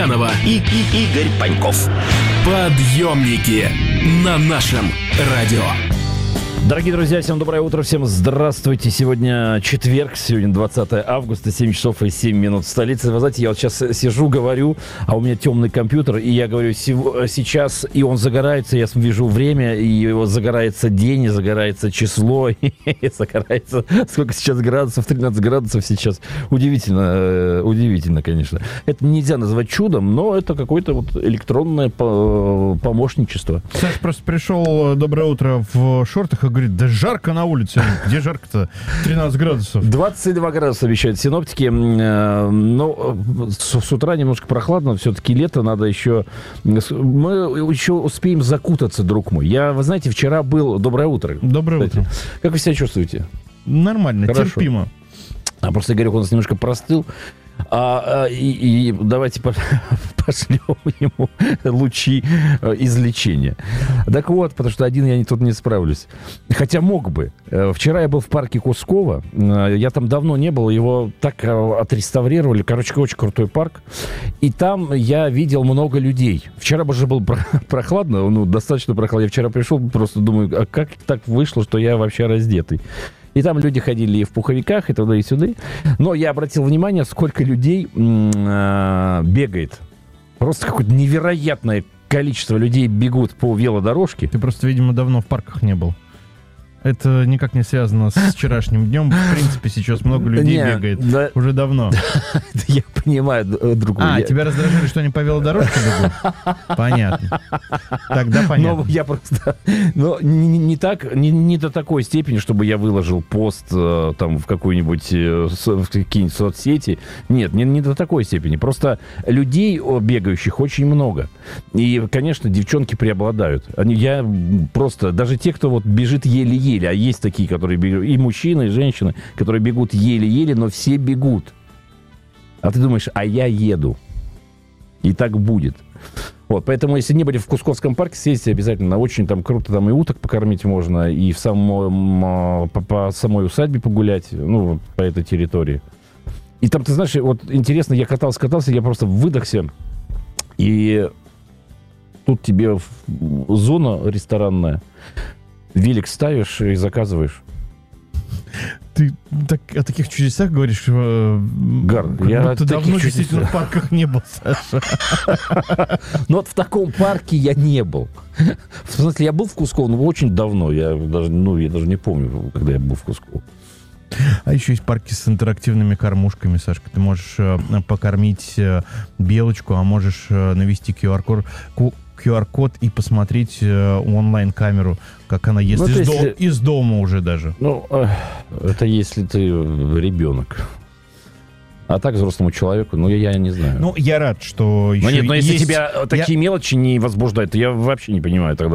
и Игорь Паньков. Подъемники на нашем радио. Дорогие друзья, всем доброе утро, всем здравствуйте. Сегодня четверг, сегодня 20 августа, 7 часов и 7 минут в столице. Вы знаете, я вот сейчас сижу, говорю, а у меня темный компьютер, и я говорю, сейчас, и он загорается, я вижу время, и его загорается день, и загорается число, и загорается, сколько сейчас градусов, 13 градусов сейчас. Удивительно, конечно. Это нельзя назвать чудом, но это какое-то вот электронное помощничество. Саша просто пришел, доброе утро, в шортах и говорит, да жарко на улице. Где жарко-то? 13 градусов. 22 градуса обещают синоптики. Но с утра немножко прохладно. Все-таки лето, надо еще... Мы еще успеем закутаться, друг мой. Вы знаете, вчера был... Доброе утро. Доброе утро. Как вы себя чувствуете? Нормально, хорошо. Терпимо. Просто Игорек у нас немножко простыл. И давайте пошлем ему лучи излечения. Так вот, потому что один я тут не справлюсь. Хотя мог бы. Вчера я был в парке Кускова. Я там давно не был. Его так отреставрировали. Короче, очень крутой парк. И там я видел много людей. Вчера уже было прохладно. Достаточно прохладно. Я вчера пришел, просто думаю, а как так вышло, что я вообще раздетый? И там люди ходили и в пуховиках, и туда, и сюда. Но я обратил внимание, сколько людей бегает. Просто какое-то невероятное количество людей бегут по велодорожке. Ты просто, видимо, давно в парках не был. Это никак не связано с вчерашним днем. В принципе, сейчас много людей бегает. Уже давно. Я понимаю, друг мой. Тебя раздражали, что они по велодорожке бегут? Понятно. Тогда понятно. Но я просто... не до такой степени, чтобы я выложил пост там в какие-нибудь соцсети. Нет, не до такой степени. Просто людей бегающих очень много. И, конечно, девчонки преобладают. Даже те, кто вот бежит еле-еле, а есть такие, которые бегут, и мужчины, и женщины, которые бегут еле-еле, но все бегут. А ты думаешь, а я еду. И так будет. Вот, поэтому, если не были в Кусковском парке, съездите обязательно. Очень там круто, там и уток покормить можно, и по самой усадьбе погулять, по этой территории. И там, ты знаешь, вот интересно, я катался, я просто выдохся, и тут тебе зона ресторанная, велик ставишь и заказываешь. Ты о таких чудесах говоришь, Гар, я давно действительно в парках не был, Саша. Но вот в таком парке я не был. В смысле, я был в Кусково, но очень давно. Я даже не помню, когда я был в Кусково. А еще есть парки с интерактивными кормушками, Сашка. Ты можешь покормить белочку, а можешь навести QR-код и посмотреть онлайн-камеру, как она ест из дома уже даже. Это если ты ребенок. А так взрослому человеку, я не знаю. Я рад, что еще если тебя такие мелочи не возбуждают, то я вообще не понимаю тогда.